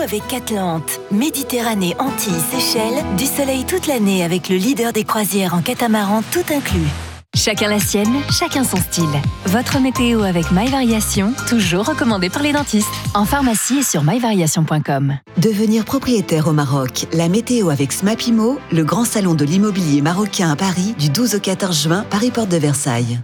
avec Catlante. Méditerranée, Antilles, Seychelles, du soleil toute l'année avec le leader des croisières en catamaran tout inclus. Chacun la sienne, chacun son style. Votre météo avec My Variation, toujours recommandé par les dentistes. En pharmacie et sur myvariation.com. Devenir propriétaire au Maroc. La météo avec Smapimo, le grand salon de l'immobilier marocain à Paris, du 12 au 14 juin, Paris Porte de Versailles.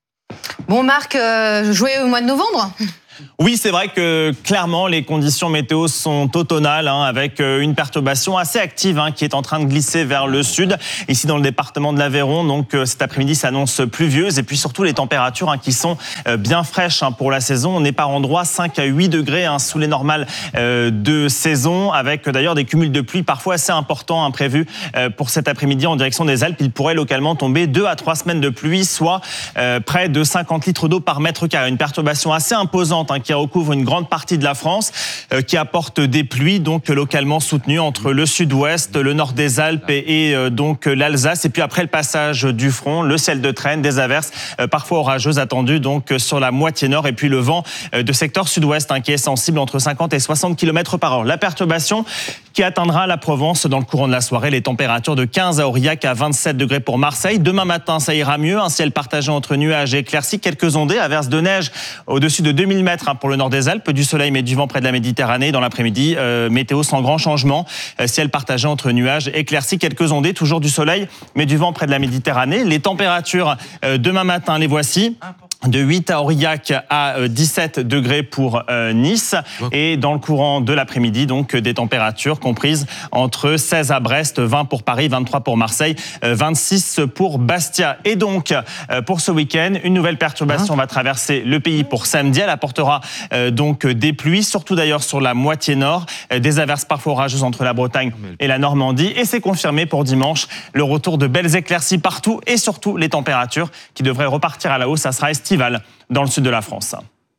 Bon Marc, joyeux au mois de novembre. Oui, c'est vrai que clairement les conditions météo sont automnales avec une perturbation assez active qui est en train de glisser vers le sud. Ici dans le département de l'Aveyron, donc cet après-midi s'annonce pluvieuse et puis surtout les températures qui sont bien fraîches pour la saison. On est par endroits 5 à 8 degrés sous les normales de saison, avec d'ailleurs des cumuls de pluie parfois assez importants prévus pour cet après-midi en direction des Alpes. Il pourrait localement tomber 2 à 3 semaines de pluie, soit près de 50 litres d'eau par mètre carré. Une perturbation assez imposante qui recouvre une grande partie de la France, qui apporte des pluies donc localement soutenues entre le sud-ouest, le nord des Alpes et donc l'Alsace. Et puis après le passage du front, le ciel de traîne, des averses parfois orageuses attendues donc sur la moitié nord. Et puis le vent de secteur sud-ouest qui est sensible entre 50 et 60 km par heure. La perturbation qui atteindra la Provence dans le courant de la soirée. Les températures de 15 à Aurillac à 27 degrés pour Marseille. Demain matin, ça ira mieux. Un ciel partagé entre nuages et éclaircies. Quelques ondées, averses de neige au-dessus de 2000 mètres pour le nord des Alpes. Du soleil mais du vent près de la Méditerranée. Dans l'après-midi, météo sans grand changement. Ciel partagé entre nuages, éclaircies, quelques ondées. Toujours du soleil mais du vent près de la Méditerranée. Les températures demain matin, les voici. De 8 à Aurillac à 17 degrés pour Nice. Et dans le courant de l'après-midi, donc des températures comprises entre 16 à Brest, 20 pour Paris, 23 pour Marseille, 26 pour Bastia. Et donc, pour ce week-end, une nouvelle perturbation va traverser le pays pour samedi. Elle apportera donc des pluies, surtout d'ailleurs sur la moitié nord, des averses parfois orageuses entre la Bretagne et la Normandie. Et c'est confirmé pour dimanche, le retour de belles éclaircies partout et surtout les températures qui devraient repartir à la hausse. Ça sera estival dans le sud de la France.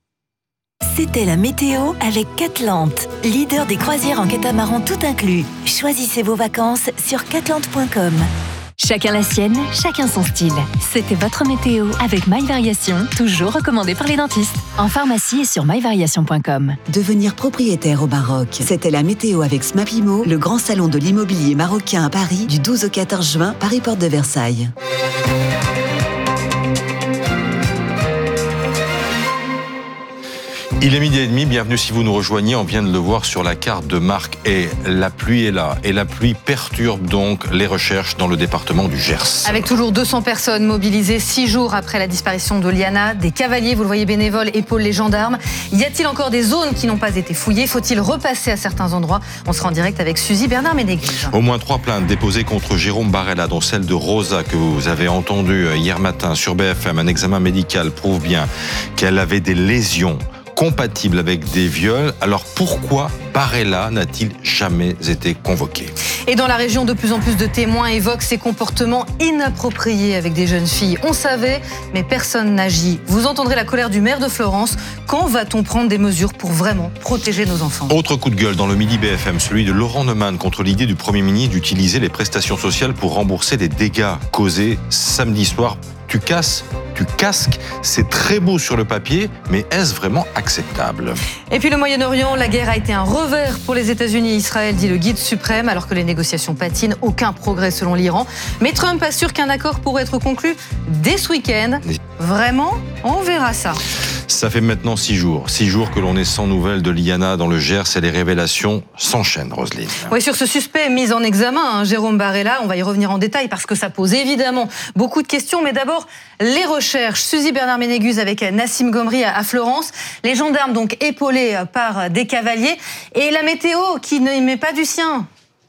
C'était la météo avec Catlante, leader des croisières en catamaran tout inclus. Choisissez vos vacances sur catlante.com. Chacun la sienne, chacun son style. C'était votre météo avec My Variation, toujours recommandé par les dentistes. En pharmacie et sur myvariation.com. Devenir propriétaire au Maroc. C'était la météo avec Smapimo, le grand salon de l'immobilier marocain à Paris, du 12 au 14 juin, Paris Porte de Versailles. Il est 12h30, bienvenue si vous nous rejoignez, on vient de le voir sur la carte de Marc et la pluie est là. Et la pluie perturbe donc les recherches dans le département du Gers. Avec toujours 200 personnes mobilisées 6 jours après la disparition de Liana, des cavaliers, vous le voyez, bénévoles, épaulent les gendarmes. Y a-t-il encore des zones qui n'ont pas été fouillées? Faut-il repasser à certains endroits? On sera en direct avec Suzy Bernard-Ménégus. Au moins 3 plaintes déposées contre Jérôme Barella, dont celle de Rosa que vous avez entendue hier matin sur BFM. Un examen médical prouve bien qu'elle avait des lésions compatible avec des viols. Alors pourquoi Barella n'a-t-il jamais été convoqué? Et dans la région, de plus en plus de témoins évoquent ces comportements inappropriés avec des jeunes filles. On savait, mais personne n'agit. Vous entendrez la colère du maire de Florence. Quand va-t-on prendre des mesures pour vraiment protéger nos enfants? Autre coup de gueule dans le Midi BFM, celui de Laurent Neumann contre l'idée du Premier ministre d'utiliser les prestations sociales pour rembourser les dégâts causés samedi soir. Tu casques, c'est très beau sur le papier, mais est-ce vraiment acceptable? Et puis le Moyen-Orient, la guerre a été un revers pour les États-Unis et Israël, dit le guide suprême, alors que les négociations patinent, aucun progrès selon l'Iran. Mais Trump assure qu'un accord pourrait être conclu dès ce week-end. Vraiment? On verra ça. Ça fait maintenant 6 jours. 6 jours que l'on est sans nouvelles de Liana dans le Gers et les révélations s'enchaînent, Roselyne. Oui, sur ce suspect mis en examen, Jérôme Barella, on va y revenir en détail parce que ça pose évidemment beaucoup de questions. Mais d'abord, les recherches. Suzy Bernard-Ménégus avec Nassim Gomri à Florence. Les gendarmes donc épaulés par des cavaliers. Et la météo qui ne met pas du sien.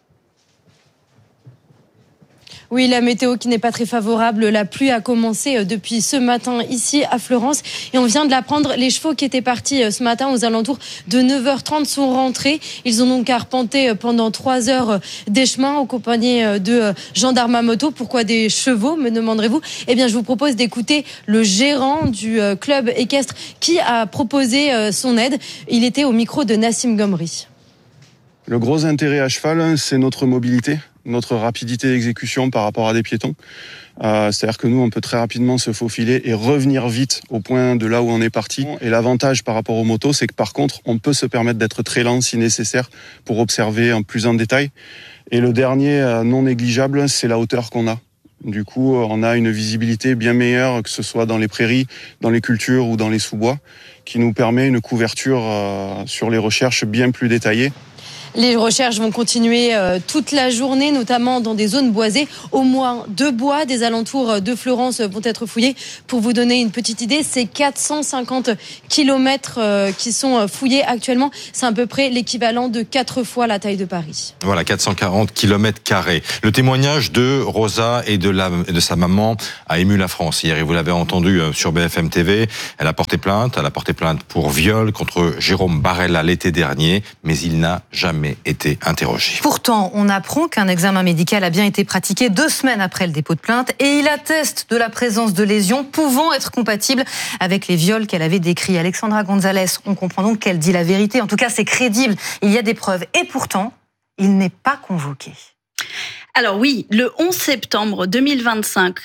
Oui, la météo qui n'est pas très favorable. La pluie a commencé depuis ce matin ici à Florence. Et on vient de l'apprendre, les chevaux qui étaient partis ce matin aux alentours de 9h30 sont rentrés. Ils ont donc arpenté pendant 3 heures des chemins accompagnés de gendarmes à moto. Pourquoi des chevaux, me demanderez-vous? Eh bien, je vous propose d'écouter le gérant du club équestre qui a proposé son aide. Il était au micro de Nassim Gomri. Le gros intérêt à cheval, c'est notre mobilité. notre rapidité d'exécution par rapport à des piétons. C'est-à-dire que nous, on peut très rapidement se faufiler et revenir vite au point de là où on est parti. Et l'avantage par rapport aux motos, c'est que par contre, on peut se permettre d'être très lent si nécessaire pour observer plus en détail. Et le dernier non négligeable, c'est la hauteur qu'on a. Du coup, on a une visibilité bien meilleure, que ce soit dans les prairies, dans les cultures ou dans les sous-bois, qui nous permet une couverture sur les recherches bien plus détaillée. Les recherches vont continuer toute la journée, notamment dans des zones boisées. Au moins 2 bois des alentours de Fleurance vont être fouillés. Pour vous donner une petite idée, c'est 450 kilomètres qui sont fouillés actuellement. C'est à peu près l'équivalent de 4 fois la taille de Paris. Voilà, 440 km². Le témoignage de Rosa et de sa maman a ému la France hier. Et vous l'avez entendu sur BFM TV. Elle a porté plainte pour viol contre Jérôme Barella l'été dernier, mais il n'a jamais été interrogé. Pourtant, on apprend qu'un examen médical a bien été pratiqué 2 semaines après le dépôt de plainte et il atteste de la présence de lésions pouvant être compatibles avec les viols qu'elle avait décrits. Alexandra Gonzalez, on comprend donc qu'elle dit la vérité. En tout cas, c'est crédible. Il y a des preuves. Et pourtant, il n'est pas convoqué. Alors oui, le 11 septembre 2025,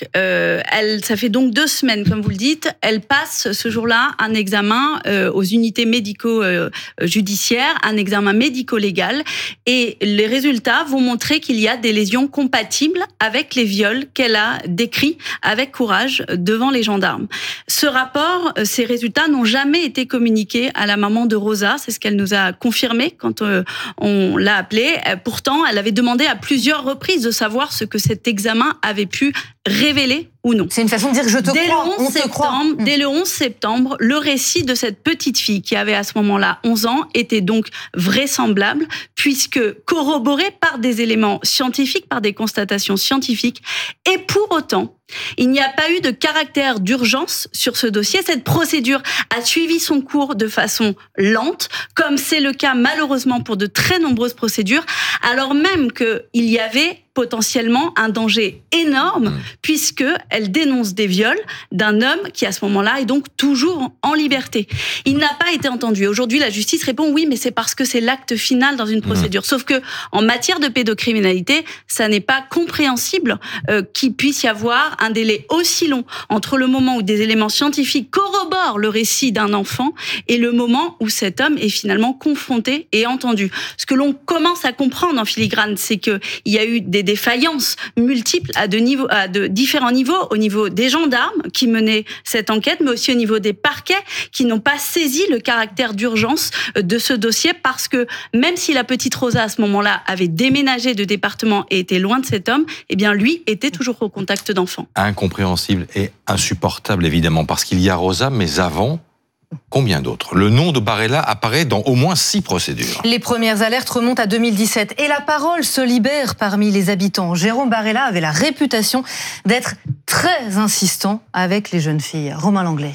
ça fait donc 2 semaines, comme vous le dites, elle passe ce jour-là un examen aux unités médico-judiciaires, un examen médico-légal, et les résultats vont montrer qu'il y a des lésions compatibles avec les viols qu'elle a décrits avec courage devant les gendarmes. Ce rapport, ces résultats n'ont jamais été communiqués à la maman de Rosa, c'est ce qu'elle nous a confirmé quand on l'a appelée. Pourtant, elle avait demandé à plusieurs reprises de savoir ce que cet examen avait pu révéler ou non. C'est une façon de dire je te crois. Dès le 11 septembre, le récit de cette petite fille qui avait à ce moment-là 11 ans était donc vraisemblable puisque corroboré par des éléments scientifiques, par des constatations scientifiques. Et pour autant, il n'y a pas eu de caractère d'urgence sur ce dossier. Cette procédure a suivi son cours de façon lente, comme c'est le cas malheureusement pour de très nombreuses procédures, alors même qu'il y avait potentiellement un danger énorme puisque elle dénonce des viols d'un homme qui à ce moment-là est donc toujours en liberté. Il n'a pas été entendu. Aujourd'hui, la justice répond oui, mais c'est parce que c'est l'acte final dans une procédure. Sauf que en matière de pédocriminalité, ça n'est pas compréhensible qu'il puisse y avoir un délai aussi long entre le moment où des éléments scientifiques corroborent le récit d'un enfant et le moment où cet homme est finalement confronté et entendu. Ce que l'on commence à comprendre en filigrane, c'est qu'il y a eu des défaillances multiples à de différents niveaux, au niveau des gendarmes qui menaient cette enquête, mais aussi au niveau des parquets qui n'ont pas saisi le caractère d'urgence de ce dossier parce que même si la petite Rosa à ce moment-là avait déménagé de département et était loin de cet homme, eh bien lui était toujours au contact d'enfants. Incompréhensible et insupportable évidemment parce qu'il y a Rosa, mais avant, combien d'autres ? Le nom de Barella apparaît dans au moins 6 procédures. Les premières alertes remontent à 2017 et la parole se libère parmi les habitants. Jérôme Barella avait la réputation d'être très insistant avec les jeunes filles. Romain Langlais.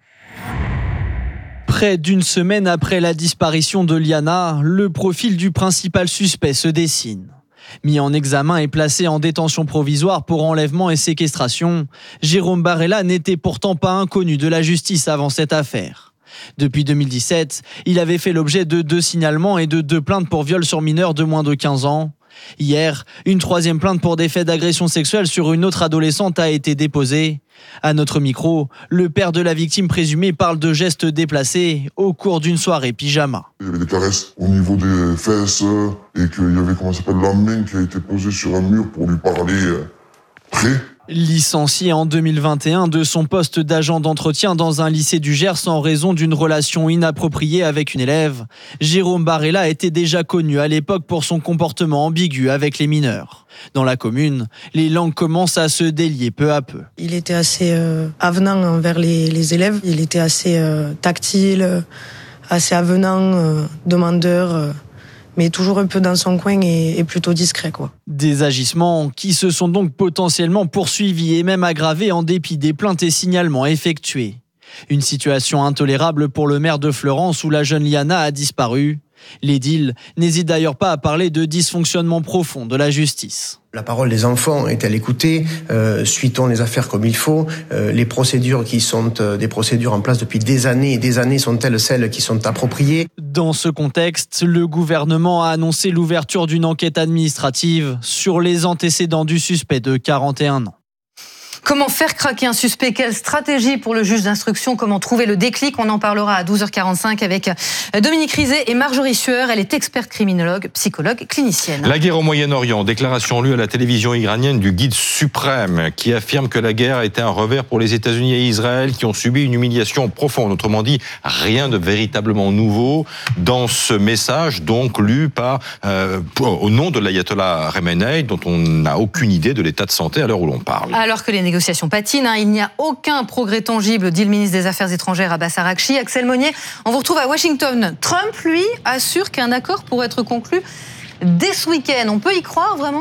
Près d'une semaine après la disparition de Liana, le profil du principal suspect se dessine. Mis en examen et placé en détention provisoire pour enlèvement et séquestration, Jérôme Barella n'était pourtant pas inconnu de la justice avant cette affaire. Depuis 2017, il avait fait l'objet de 2 signalements et de 2 plaintes pour viol sur mineur de moins de 15 ans. Hier, une 3e plainte pour des faits d'agression sexuelle sur une autre adolescente a été déposée. À notre micro, le père de la victime présumée parle de gestes déplacés au cours d'une soirée pyjama. Il y avait des caresses au niveau des fesses et qu'il y avait la main qui a été posée sur un mur pour lui parler près. Licencié en 2021 de son poste d'agent d'entretien dans un lycée du Gers en raison d'une relation inappropriée avec une élève, Jérôme Barella était déjà connu à l'époque pour son comportement ambigu avec les mineurs. Dans la commune, les langues commencent à se délier peu à peu. Il était assez avenant envers les élèves, il était assez tactile, assez avenant, demandeur, mais toujours un peu dans son coin et plutôt discret, quoi. Des agissements qui se sont donc potentiellement poursuivis et même aggravés en dépit des plaintes et signalements effectués. Une situation intolérable pour le maire de Fleurance où la jeune Liana a disparu. L'édile n'hésite d'ailleurs pas à parler de dysfonctionnement profond de la justice. La parole des enfants est-elle écoutée ? Suit-on les affaires comme il faut ? Les procédures qui sont des procédures en place depuis des années et des années sont-elles celles qui sont appropriées ? Dans ce contexte, le gouvernement a annoncé l'ouverture d'une enquête administrative sur les antécédents du suspect de 41 ans. Comment faire craquer un suspect ? Quelle stratégie pour le juge d'instruction ? Comment trouver le déclic ? On en parlera à 12h45 avec Dominique Rizet et Marjorie Sueur. Elle est experte criminologue, psychologue, clinicienne. La guerre au Moyen-Orient, déclaration lue à la télévision iranienne du guide suprême qui affirme que la guerre était un revers pour les États-Unis et Israël qui ont subi une humiliation profonde. Autrement dit, rien de véritablement nouveau dans ce message, donc lu par, au nom de l'ayatollah Khamenei, dont on n'a aucune idée de l'état de santé à l'heure où l'on parle. Alors que les négociations patinent, il n'y a aucun progrès tangible, dit le ministre des Affaires étrangères Abbas Araghchi. Axel Monnier, on vous retrouve à Washington. Trump, lui, assure qu'un accord pourrait être conclu dès ce week-end. On peut y croire, vraiment ?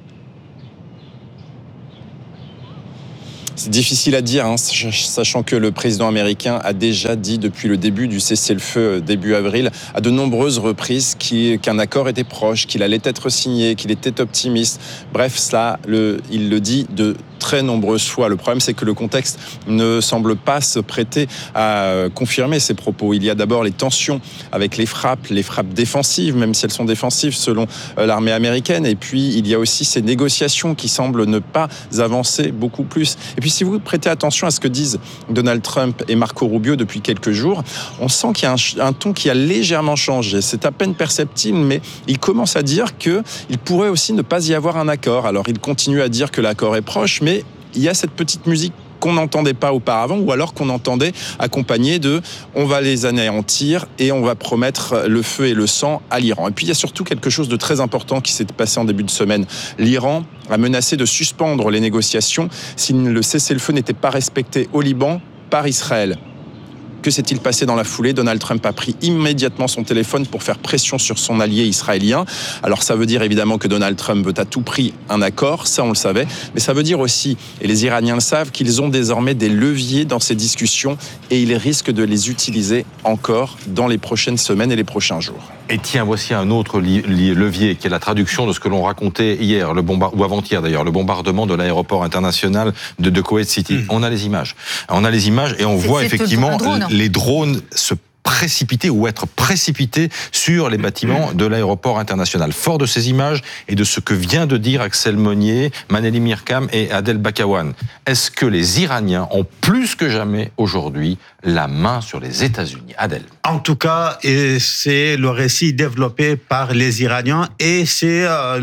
C'est difficile à dire, sachant que le président américain a déjà dit depuis le début du cessez-le-feu début avril à de nombreuses reprises qu'un accord était proche, qu'il allait être signé, qu'il était optimiste. Bref, il le dit de très nombreuses fois. Le problème, c'est que le contexte ne semble pas se prêter à confirmer ces propos. Il y a d'abord les tensions avec les frappes défensives, même si elles sont défensives selon l'armée américaine. Et puis, il y a aussi ces négociations qui semblent ne pas avancer beaucoup plus. Et puis, si vous prêtez attention à ce que disent Donald Trump et Marco Rubio depuis quelques jours, on sent qu'il y a un ton qui a légèrement changé. C'est à peine perceptible, mais il commence à dire qu'il pourrait aussi ne pas y avoir un accord. Alors, il continue à dire que l'accord est proche, mais il y a cette petite musique qu'on n'entendait pas auparavant, ou alors qu'on entendait accompagné de « on va les anéantir et on va promettre le feu et le sang à l'Iran ». Et puis il y a surtout quelque chose de très important qui s'est passé en début de semaine. L'Iran a menacé de suspendre les négociations si le cessez-le-feu n'était pas respecté au Liban par Israël. Que s'est-il passé dans la foulée ? Donald Trump a pris immédiatement son téléphone pour faire pression sur son allié israélien. Alors ça veut dire évidemment que Donald Trump veut à tout prix un accord, ça on le savait, mais ça veut dire aussi, et les Iraniens le savent, qu'ils ont désormais des leviers dans ces discussions et ils risquent de les utiliser encore dans les prochaines semaines et les prochains jours. Et tiens, voici un autre levier qui est la traduction de ce que l'on racontait hier, ou avant-hier d'ailleurs, le bombardement de l'aéroport international de Kuwait City. On a les images. Et on voit effectivement les drones se précipiter ou être précipités sur les bâtiments de l'aéroport international. Fort de ces images et de ce que vient de dire Axel Monnier, Maneli Mirkam et Adel Bakawan, est-ce que les Iraniens ont plus que jamais aujourd'hui la main sur les États-Unis ? Adel. En tout cas, c'est le récit développé par les Iraniens et c'est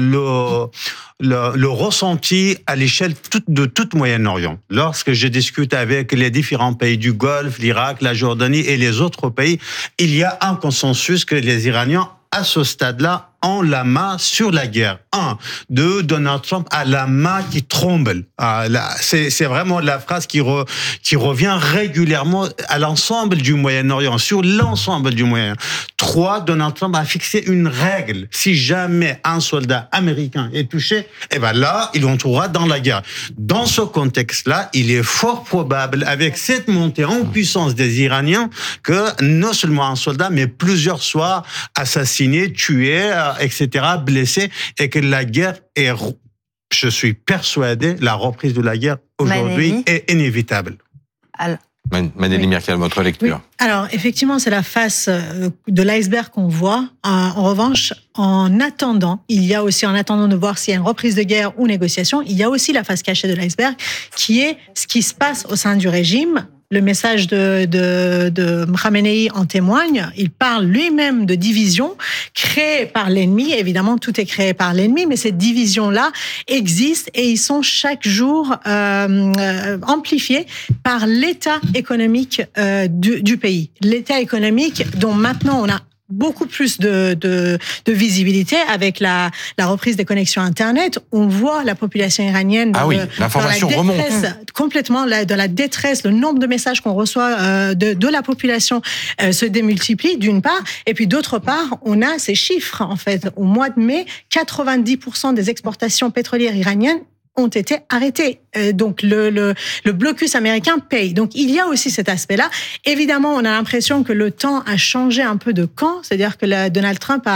le ressenti à l'échelle de tout Moyen-Orient. Lorsque je discute avec les différents pays du Golfe, l'Irak, la Jordanie et les autres pays, il y a un consensus que les Iraniens, à ce stade-là, ont la main sur la guerre. 1. 2. Donald Trump a la main qui tremble. C'est vraiment la phrase qui revient régulièrement à l'ensemble du Moyen-Orient, sur l'ensemble du Moyen-Orient. 3. Donald Trump a fixé une règle. Si jamais un soldat américain est touché, là, il entrera dans la guerre. Dans ce contexte-là, il est fort probable, avec cette montée en puissance des Iraniens, que non seulement un soldat, mais plusieurs soient assassinés, tués, etc., blessés, et que la guerre est, je suis persuadé, la reprise de la guerre aujourd'hui est inévitable. Maneli Mirkam, votre lecture. Oui. Alors, effectivement, c'est la face de l'iceberg qu'on voit. En revanche, en attendant de voir s'il y a une reprise de guerre ou négociation, il y a aussi la face cachée de l'iceberg, qui est ce qui se passe au sein du régime. Le message de Khamenei en témoigne. Il parle lui-même de division créée par l'ennemi. Évidemment, tout est créé par l'ennemi, mais ces divisions-là existent et ils sont chaque jour amplifiés par l'état économique du pays. L'état économique dont maintenant on a beaucoup plus de visibilité avec la reprise des connexions Internet. On voit la population iranienne l'information remonte. Complètement dans la détresse. Le nombre de messages qu'on reçoit de la population se démultiplie d'une part, et puis d'autre part, on a ces chiffres en fait. Au mois de mai, 90% des exportations pétrolières iraniennes ont été arrêtés. Donc le blocus américain paye. Donc il y a aussi cet aspect-là. Évidemment, on a l'impression que le temps a changé un peu de camp, c'est-à-dire que Donald Trump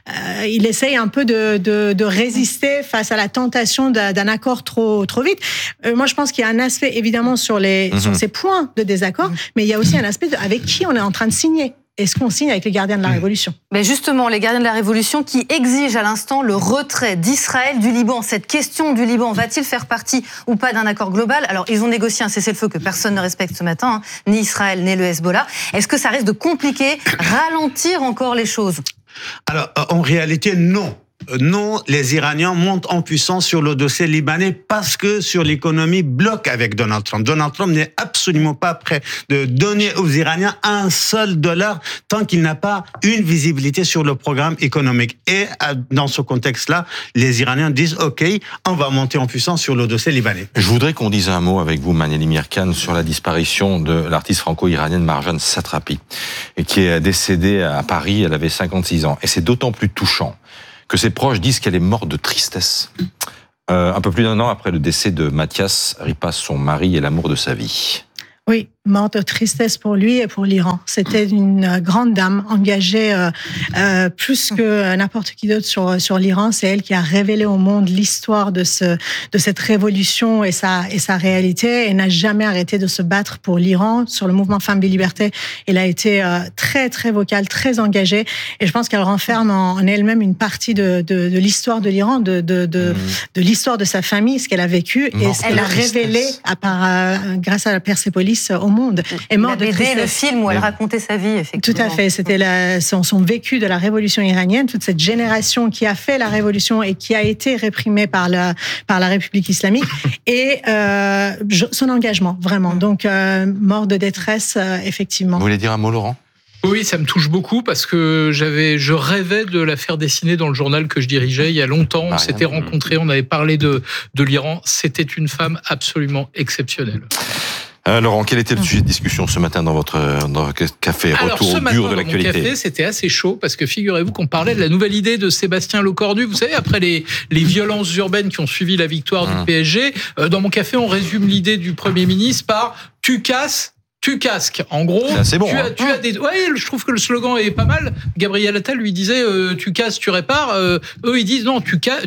il essaye un peu de résister face à la tentation d'un accord trop vite. Moi, je pense qu'il y a un aspect évidemment sur ces points de désaccord, mais il y a aussi un aspect avec qui on est en train de signer. Est-ce qu'on signe avec les gardiens de la Révolution ? Mais justement, les gardiens de la Révolution qui exigent à l'instant le retrait d'Israël du Liban. Cette question du Liban, va-t-il faire partie ou pas d'un accord global ? Alors, ils ont négocié un cessez-le-feu que personne ne respecte ce matin, ni Israël, ni le Hezbollah. Est-ce que ça risque de compliquer, ralentir encore les choses ? Alors, en réalité, non. Non, les Iraniens montent en puissance sur le dossier libanais parce que sur l'économie bloque avec Donald Trump. Donald Trump n'est absolument pas prêt de donner aux Iraniens un seul dollar tant qu'il n'a pas une visibilité sur le programme économique. Et dans ce contexte-là, les Iraniens disent OK, on va monter en puissance sur le dossier libanais. Je voudrais qu'on dise un mot avec vous, Maneli Mirkan, sur la disparition de l'artiste franco-iranienne Marjane Satrapi, qui est décédée à Paris. Elle avait 56 ans. Et c'est d'autant plus touchant que ses proches disent qu'elle est morte de tristesse. Un peu plus d'un an après le décès de Mathias Ripas, son mari et l'amour de sa vie. Oui, morte de tristesse pour lui et pour l'Iran. C'était une grande dame engagée plus que n'importe qui d'autre sur l'Iran. C'est elle qui a révélé au monde l'histoire de cette révolution et sa réalité. Elle n'a jamais arrêté de se battre pour l'Iran. Sur le mouvement Femmes et Liberté, elle a été très très vocale, très engagée. Et je pense qu'elle renferme en elle-même une partie de l'histoire de l'Iran, de l'histoire de sa famille, ce qu'elle a vécu. Et elle a révélé grâce à la Persépolis au monde. Et mort de tristesse. Le film où elle racontait sa vie, effectivement. Tout à fait. C'était son vécu de la révolution iranienne, toute cette génération qui a fait la révolution et qui a été réprimée par la République islamique et son engagement, vraiment. Donc, mort de détresse, effectivement. Vous voulez dire un mot, Laurent ? Oui, ça me touche beaucoup parce que je rêvais de la faire dessiner dans le journal que je dirigeais il y a longtemps. On s'était rencontrés, on avait parlé de l'Iran. C'était une femme absolument exceptionnelle. Laurent, quel était le sujet de discussion ce matin dans votre café ? Retour au dur de l'actualité. Dans mon café, c'était assez chaud parce que figurez-vous qu'on parlait de la nouvelle idée de Sébastien Lecornu. Vous savez, après les violences urbaines qui ont suivi la victoire du PSG, dans mon café, on résume l'idée du Premier ministre par « tu casses ». Tu casques. En gros, c'est bon, tu as des. Ouais, je trouve que le slogan est pas mal. Gabriel Attal lui disait tu casses, tu répares. Eux, ils disent non, tu casses,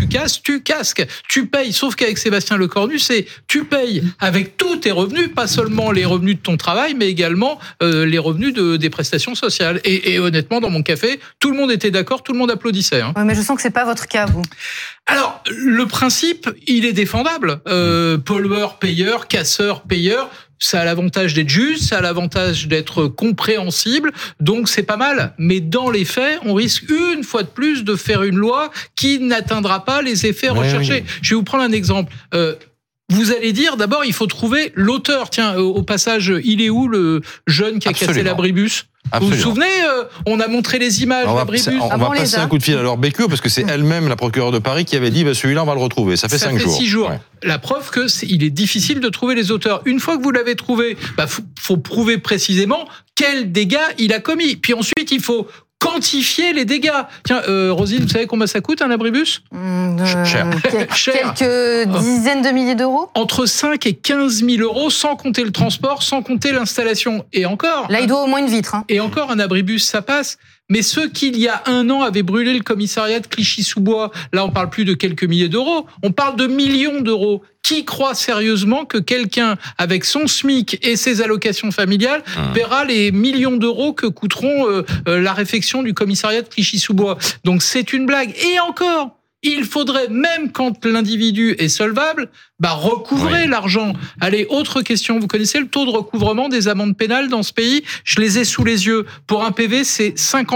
tu casques, tu payes. Sauf qu'avec Sébastien Lecornu, c'est tu payes avec tous tes revenus, pas seulement les revenus de ton travail, mais également les revenus des prestations sociales. Et honnêtement, dans mon café, tout le monde était d'accord, tout le monde applaudissait. Hein. Ouais, mais je sens que c'est pas votre cas, vous. Alors, le principe, il est défendable. Pollueur, payeur, casseur, payeur. Ça a l'avantage d'être juste, ça a l'avantage d'être compréhensible, donc c'est pas mal. Mais dans les faits, on risque une fois de plus de faire une loi qui n'atteindra pas les effets recherchés. Oui. Je vais vous prendre un exemple. Vous allez dire, d'abord, il faut trouver l'auteur. Tiens, au passage, il est où le jeune qui a cassé l'abribus ? Vous vous souvenez, on a montré les images d'abribus. On va passer un coup de fil à Laure Bécu parce que c'est elle-même, la procureure de Paris, qui avait dit celui-là, on va le retrouver. Ça fait 5 jours. 6 jours. Ouais. La preuve qu'il est difficile de trouver les auteurs. Une fois que vous l'avez trouvé, faut prouver précisément quels dégâts il a commis. Puis ensuite, il faut quantifier les dégâts. Tiens, Rosine, vous savez combien ça coûte un abribus ? Cher. Quelques dizaines de milliers d'euros ? Entre 5 et 15 000 euros, sans compter le transport, sans compter l'installation. Et encore... Là, il doit au moins une vitre. Hein. Et encore, un abribus, ça passe. Mais ceux qui, il y a 1 an, avaient brûlé le commissariat de Clichy-sous-Bois, là, on parle plus de quelques milliers d'euros, on parle de millions d'euros. Qui croit sérieusement que quelqu'un, avec son SMIC et ses allocations familiales, paiera les millions d'euros que coûteront la réfection du commissariat de Clichy-sous-Bois ? Donc c'est une blague. Et encore, il faudrait, même quand l'individu est solvable, recouvrer l'argent. Allez, autre question. Vous connaissez le taux de recouvrement des amendes pénales dans ce pays ? Je les ai sous les yeux. Pour un PV, c'est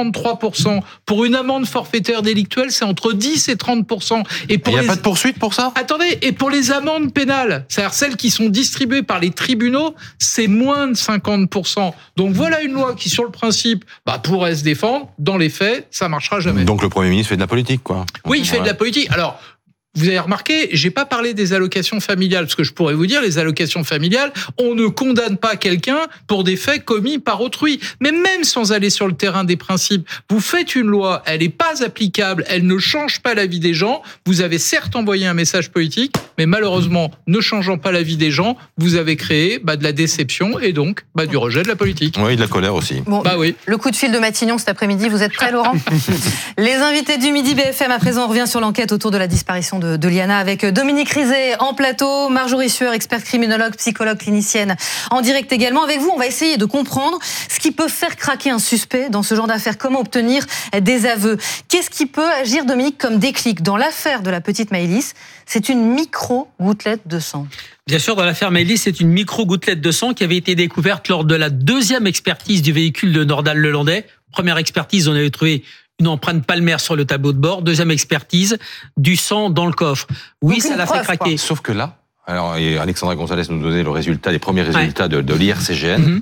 53%. Pour une amende forfaitaire délictuelle, c'est entre 10 et 30%. Et il n'y a pas de poursuite pour ça ? Attendez, et pour les amendes pénales, c'est-à-dire celles qui sont distribuées par les tribunaux, c'est moins de 50%. Donc voilà une loi qui, sur le principe, pourrait se défendre. Dans les faits, ça marchera jamais. Donc le Premier ministre fait de la politique, quoi. Oui, il fait de la politique. Alors, vous avez remarqué, j'ai pas parlé des allocations familiales, parce que je pourrais vous dire, les allocations familiales, on ne condamne pas quelqu'un pour des faits commis par autrui. Mais même sans aller sur le terrain des principes, vous faites une loi, elle n'est pas applicable, elle ne change pas la vie des gens. Vous avez certes envoyé un message politique, mais malheureusement, ne changeant pas la vie des gens, vous avez créé de la déception et donc du rejet de la politique. Oui, de la colère aussi. Bon, oui. Le coup de fil de Matignon cet après-midi, vous êtes prêts, Laurent? Les invités du Midi BFM, à présent, on revient sur l'enquête autour de la disparition de Liana avec Dominique Rizet en plateau, Marjorie Sueur, experte criminologue, psychologue clinicienne, en direct également. Avec vous, on va essayer de comprendre ce qui peut faire craquer un suspect dans ce genre d'affaires, comment obtenir des aveux. Qu'est-ce qui peut agir, Dominique, comme déclic? Dans l'affaire de la petite Maëlys, c'est une micro-gouttelette de sang. Bien sûr, dans l'affaire Maëlys, c'est une micro-gouttelette de sang qui avait été découverte lors de la deuxième expertise du véhicule de Nordal-Lelandais. Première expertise, on avait trouvé une empreinte palmaire sur le tableau de bord. Deuxième expertise, du sang dans le coffre. Oui, ça l'a fait craquer. Sauf que là, et Alexandra Gonzalez nous donnait les premiers résultats de l'IRCGN.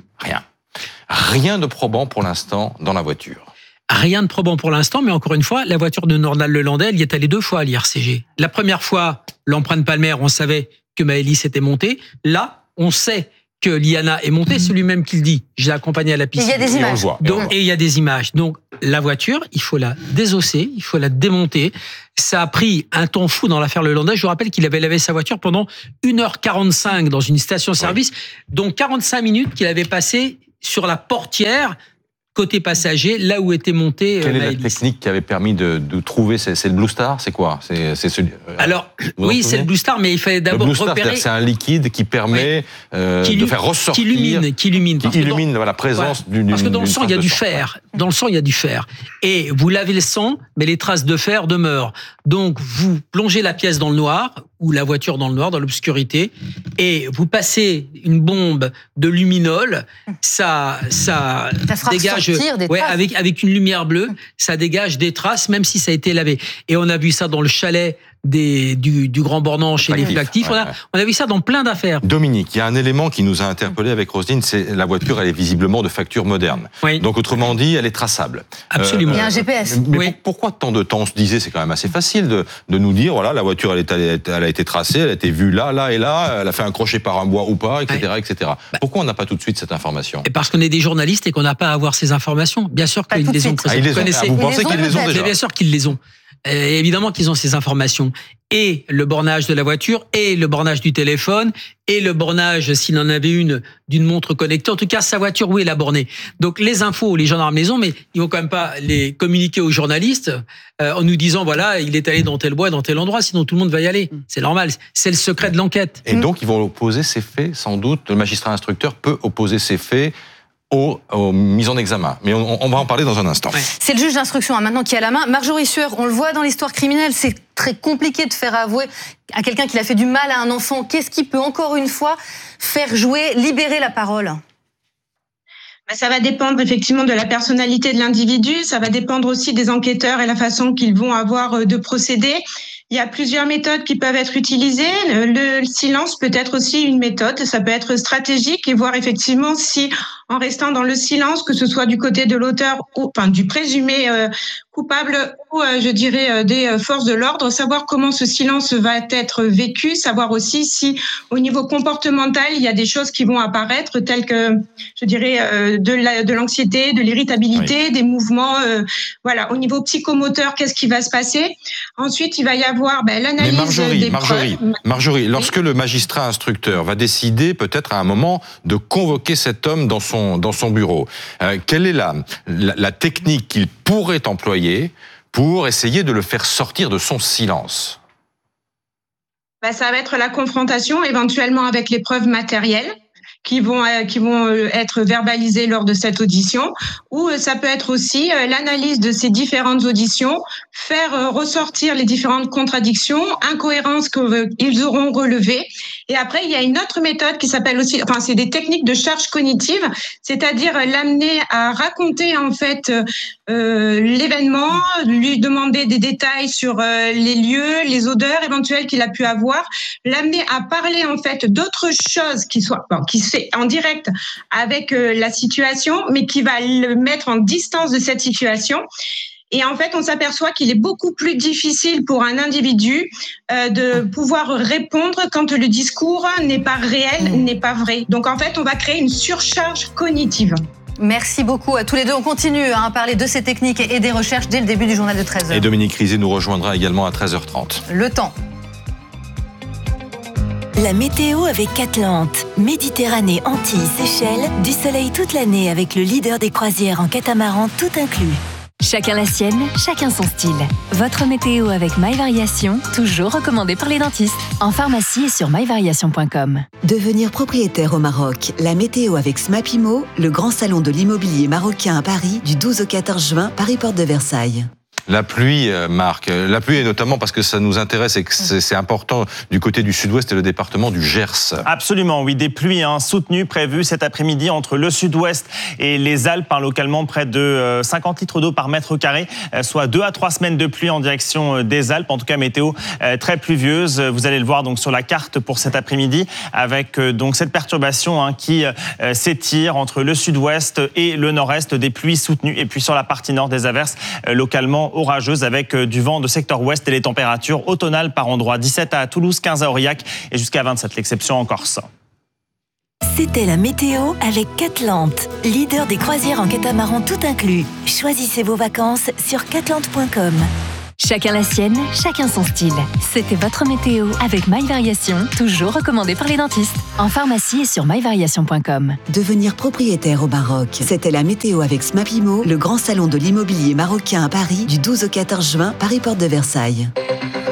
Rien de probant pour l'instant dans la voiture. Rien de probant pour l'instant, mais encore une fois, la voiture de Nordal-Lelandais, elle y est allée 2 fois à l'IRCG. La première fois, l'empreinte palmaire, on savait que Maëlys était montée. Là, on sait que Liana est montée, c'est lui-même qui le dit. Je l'ai accompagnée à la piscine. Il y a des images. Et il y a des images. Donc, la voiture, il faut la désosser, il faut la démonter. Ça a pris un temps fou dans l'affaire Lelandais. Je vous rappelle qu'il avait lavé sa voiture pendant 1h45 dans une station-service, donc 45 minutes qu'il avait passé sur la portière côté passager, là où était monté Quelle Maëlys. est la technique qui avait permis de trouver? C'est le Blue Star? C'est quoi? C'est celui. Alors, oui, c'est le Blue Star, mais il fallait d'abord repérer. C'est un liquide qui permet de faire ressortir. Qui illumine la présence d'une. Parce que dans le sang, il y a du fer. Dans le sang, il y a du fer. Et vous lavez le sang, mais les traces de fer demeurent. Donc, vous plongez la pièce dans le noir, ou la voiture dans le noir, dans l'obscurité, et vous passez une bombe de luminol, ça dégage, avec une lumière bleue, ça dégage des traces, même si ça a été lavé. Et on a vu ça dans le chalet du Grand Bornand chez les Flactifs. On a vu ça dans plein d'affaires. Dominique, il y a un élément qui nous a interpellé avec Roselyne, c'est la voiture, elle est visiblement de facture moderne. Oui. Donc autrement dit, elle est traçable. Absolument. Il y a un GPS. Mais pourquoi tant de temps? On se disait, c'est quand même assez facile de nous dire, voilà, la voiture, elle a été tracée, elle a été vue là et là, elle a fait un crochet par un bois ou pas, etc. etc. Pourquoi on n'a pas tout de suite cette information? Et parce qu'on est des journalistes et qu'on n'a pas à avoir ces informations. Bien sûr qu'ils les ont. Vous pensez qu'ils les ont déjà? Bien sûr qu'ils les ont. Évidemment qu'ils ont ces informations. Et le bornage de la voiture, et le bornage du téléphone, et le bornage, s'il en avait une, d'une montre connectée. En tout cas, sa voiture, oui, elle a borné. Donc les infos, les gendarmes les ont, mais ils vont quand même pas les communiquer aux journalistes en nous disant, voilà, il est allé dans tel bois, dans tel endroit, sinon tout le monde va y aller. C'est normal, c'est le secret de l'enquête. Et donc, ils vont opposer ces faits, sans doute, le magistrat instructeur peut opposer ces faits aux mises en examen. Mais on va en parler dans un instant. C'est le juge d'instruction maintenant qui a la main. Marjorie Sueur, on le voit dans l'histoire criminelle, c'est très compliqué de faire avouer à quelqu'un qui a fait du mal à un enfant. Qu'est-ce qui peut, encore une fois, faire jouer, libérer la parole? Ça va dépendre effectivement de la personnalité de l'individu, ça va dépendre aussi des enquêteurs et la façon qu'ils vont avoir de procéder. Il y a plusieurs méthodes qui peuvent être utilisées. Le silence peut être aussi une méthode. Ça peut être stratégique et voir effectivement si, en restant dans le silence, que ce soit du côté de l'auteur ou enfin du présumé coupable ou je dirais des forces de l'ordre, savoir comment ce silence va être vécu, savoir aussi si au niveau comportemental il y a des choses qui vont apparaître telles que je dirais de l'anxiété, de l'irritabilité, des mouvements voilà, au niveau psychomoteur, qu'est-ce qui va se passer. Ensuite, il va y avoir l'analyse des preuves. Marjorie, lorsque le magistrat instructeur va décider peut-être à un moment de convoquer cet homme dans son bureau, quelle est la technique qu'il pourrait employer pour essayer de le faire sortir de son silence? Ça va être la confrontation éventuellement avec les preuves matérielles qui vont être verbalisées lors de cette audition, ou ça peut être aussi l'analyse de ces différentes auditions, faire ressortir les différentes contradictions, incohérences qu'ils auront relevées. Et après, il y a une autre méthode qui s'appelle aussi, enfin, c'est des techniques de charge cognitive, c'est-à-dire l'amener à raconter en fait l'événement, lui demander des détails sur les lieux, les odeurs éventuelles qu'il a pu avoir, l'amener à parler en fait d'autres choses qui se fait en direct avec la situation, mais qui va le mettre en distance de cette situation. Et en fait, on s'aperçoit qu'il est beaucoup plus difficile pour un individu de pouvoir répondre quand le discours n'est pas réel, n'est pas vrai. Donc en fait, on va créer une surcharge cognitive. Merci beaucoup à tous les deux. On continue à parler de ces techniques et des recherches dès le début du journal de 13h. Et Dominique Rizet nous rejoindra également à 13h30. Le temps. La météo avec Atlante. Méditerranée, Antilles, Seychelles, du soleil toute l'année avec le leader des croisières en catamaran tout inclus. Chacun la sienne, chacun son style. Votre météo avec MyVariation, toujours recommandé par les dentistes. En pharmacie et sur myvariation.com. Devenir propriétaire au Maroc. La météo avec Smapimo, le grand salon de l'immobilier marocain à Paris, du 12 au 14 juin, Paris Porte de Versailles. La pluie, Marc. La pluie, et notamment parce que ça nous intéresse et que c'est important du côté du sud-ouest et le département du Gers. Absolument, oui. Des pluies soutenues prévues cet après-midi entre le sud-ouest et les Alpes. Localement, près de 50 litres d'eau par mètre carré, soit 2 à 3 semaines de pluie en direction des Alpes. En tout cas, météo très pluvieuse. Vous allez le voir donc sur la carte pour cet après-midi avec donc cette perturbation qui s'étire entre le sud-ouest et le nord-est. Des pluies soutenues. Et puis sur la partie nord, des averses localement orageuse avec du vent de secteur ouest et les températures automnales par endroits. 17 à Toulouse, 15 à Aurillac et jusqu'à 27, l'exception en Corse. C'était la météo avec Atlante, leader des croisières en catamaran tout inclus. Choisissez vos vacances sur catlante.com. Chacun la sienne, chacun son style. C'était votre météo avec MyVariation, toujours recommandé par les dentistes. En pharmacie et sur myvariation.com. Devenir propriétaire au Maroc. C'était la météo avec Smapimo, le grand salon de l'immobilier marocain à Paris, du 12 au 14 juin, Paris Porte de Versailles.